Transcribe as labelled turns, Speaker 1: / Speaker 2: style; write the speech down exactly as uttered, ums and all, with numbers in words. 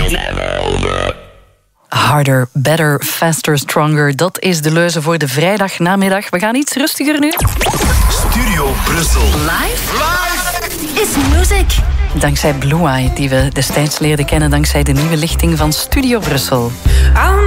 Speaker 1: Never over.
Speaker 2: Harder, better, faster, stronger. Dat is de leuze voor de vrijdagnamiddag. We gaan iets rustiger nu.
Speaker 3: Studio Brussel.
Speaker 4: Live? Live is music.
Speaker 2: Dankzij Blue Eye, die we destijds leerden kennen dankzij de nieuwe lichting van Studio Brussel.
Speaker 4: I'm